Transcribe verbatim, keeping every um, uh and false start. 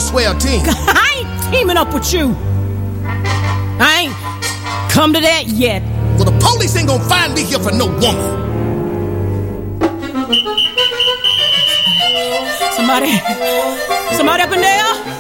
swell team. I ain't teaming up with you. I ain't come to that yet. Well, the police ain't gonna find me here for no woman. Somebody, somebody up in there?